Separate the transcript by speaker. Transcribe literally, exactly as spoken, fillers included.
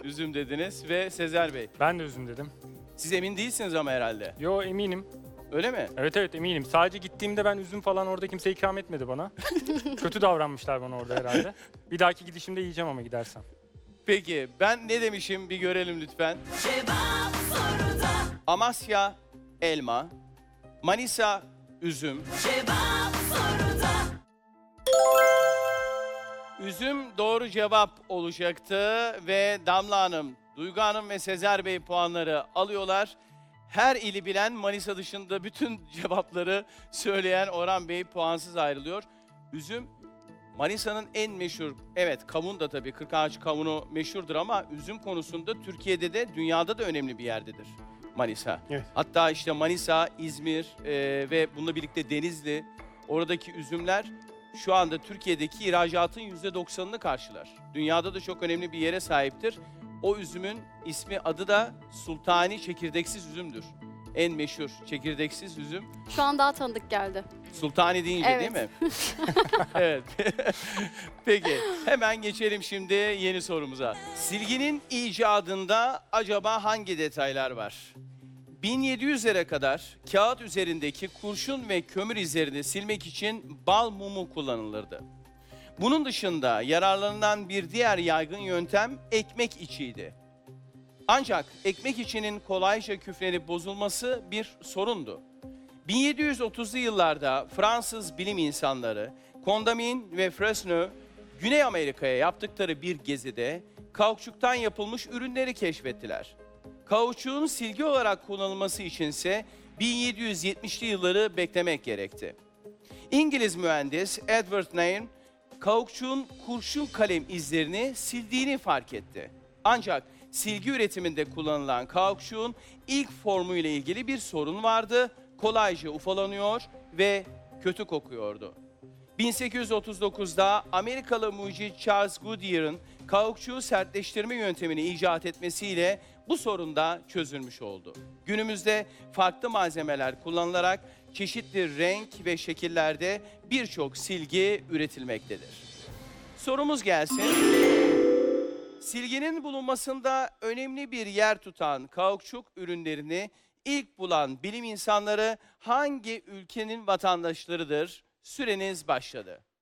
Speaker 1: üzüm dediniz ve Sezer Bey.
Speaker 2: Ben de üzüm dedim.
Speaker 1: Siz emin değilsiniz ama herhalde.
Speaker 2: Yo eminim.
Speaker 1: Öyle mi?
Speaker 2: Evet evet eminim. Sadece gittiğimde ben üzüm falan orada kimse ikram etmedi bana. Kötü davranmışlar bana orada herhalde. Bir dahaki gidişimde yiyeceğim ama gidersem.
Speaker 1: Peki ben ne demişim bir görelim lütfen. Amasya elma, Manisa üzüm. Üzüm doğru cevap olacaktı ve Damla Hanım, Duygu Hanım ve Sezer Bey puanları alıyorlar. Her ili bilen Manisa dışında bütün cevapları söyleyen Orhan Bey puansız ayrılıyor. Üzüm Manisa'nın en meşhur, evet kavun da tabii Kırkağaç kavunu meşhurdur ama üzüm konusunda Türkiye'de de dünyada da önemli bir yerdedir Manisa.
Speaker 2: Evet.
Speaker 1: Hatta işte Manisa, İzmir e, ve bununla birlikte Denizli, oradaki üzümler şu anda Türkiye'deki ihracatın yüzde doksanını karşılar. Dünyada da çok önemli bir yere sahiptir. O üzümün ismi, adı da Sultani çekirdeksiz üzümdür. En meşhur çekirdeksiz üzüm.
Speaker 3: Şu an daha tanıdık geldi.
Speaker 1: Sultani deyince
Speaker 3: Evet.
Speaker 1: değil mi? Evet. Peki hemen geçelim şimdi yeni sorumuza. Silginin icadında acaba hangi detaylar var? bin yedi yüzlere kadar kağıt üzerindeki kurşun ve kömür izlerini silmek için bal mumu kullanılırdı. Bunun dışında yararlanılan bir diğer yaygın yöntem ekmek içiydi. Ancak ekmek içinin kolayca küflenip bozulması bir sorundu. bin yedi yüz otuzlu yıllarda Fransız bilim insanları Condamine ve Fresnel, Güney Amerika'ya yaptıkları bir gezide kauçuktan yapılmış ürünleri keşfettiler. Kauçuğun silgi olarak kullanılması içinse bin yedi yüz yetmişli yılları beklemek gerekti. İngiliz mühendis Edward Nairn, kauçuğun kurşun kalem izlerini sildiğini fark etti. Ancak silgi üretiminde kullanılan kauçuğun ilk formu ile ilgili bir sorun vardı. Kolayca ufalanıyor ve kötü kokuyordu. bin sekiz yüz otuz dokuzda Amerikalı mucit Charles Goodyear'ın kaukçuğu sertleştirme yöntemini icat etmesiyle bu sorun da çözülmüş oldu. Günümüzde farklı malzemeler kullanılarak çeşitli renk ve şekillerde birçok silgi üretilmektedir. Sorumuz gelsin. Silginin bulunmasında önemli bir yer tutan kaukçuk ürünlerini ilk bulan bilim insanları hangi ülkenin vatandaşlarıdır? Süreniz başladı.